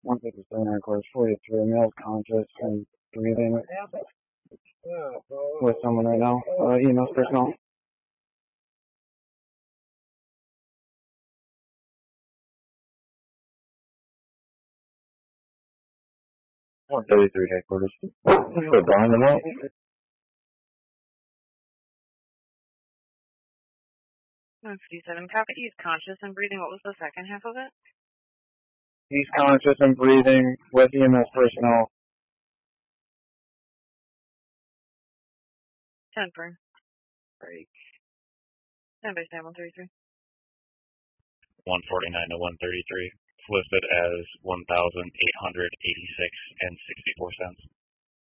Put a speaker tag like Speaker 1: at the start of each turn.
Speaker 1: 157 course 43, male conscious and breathing with someone right now. EMS personnel. 133 headquarters. Put behind them out.
Speaker 2: One 57 copy. He's conscious and breathing. What was the second half of it?
Speaker 1: He's conscious and breathing with EMS personnel.
Speaker 2: 10 firm. Break. Stand by, stand 133.
Speaker 3: 149 to 133. Listed as 1,886 and 64 cents.